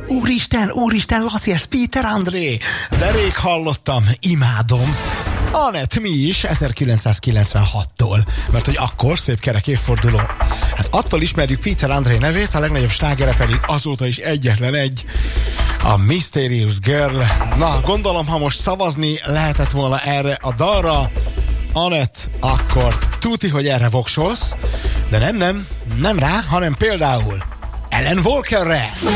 Úristen, Laci, ez Péter André. De rég hallottam, imádom. Anett, mi is 1996-tól, mert hogy akkor szép kerek évforduló. Hát attól ismerjük Péter André nevét, a legnagyobb slágere pedig azóta is egyetlen egy, a Mysterious Girl. Na, gondolom, ha most szavazni lehetett volna erre a dalra, Anett, akkor tuti, hogy erre voksolsz, de nem rá, hanem például Ellen Walkerre.